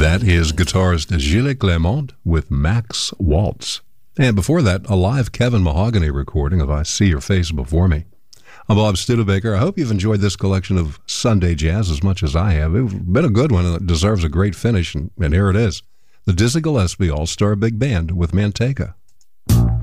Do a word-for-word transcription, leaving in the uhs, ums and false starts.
That is guitarist Gilles Clement with Max Waltz. And before that, a live Kevin Mahogany recording of I See Your Face Before Me. I'm Bob Studebaker. I hope you've enjoyed this collection of Sunday jazz as much as I have. It's been a good one and it deserves a great finish, and, and here it is. The Dizzy Gillespie All-Star Big Band with Manteca.